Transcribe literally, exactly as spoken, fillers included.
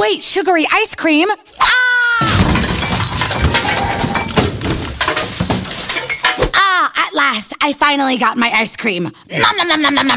wait, sugary ice cream. Ah! Ah, at last, I finally got my ice cream. Nom nom nom nom nom nom.